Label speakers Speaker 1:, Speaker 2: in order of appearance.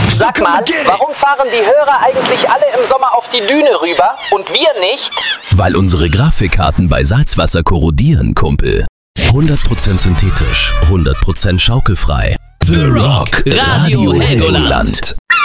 Speaker 1: Sag mal, warum fahren die Hörer eigentlich alle im Sommer auf die Düne rüber und wir nicht?
Speaker 2: Weil unsere Grafikkarten bei Salzwasser korrodieren, Kumpel. 100% synthetisch, 100% schaukelfrei.
Speaker 3: The Rock Radio Helgoland.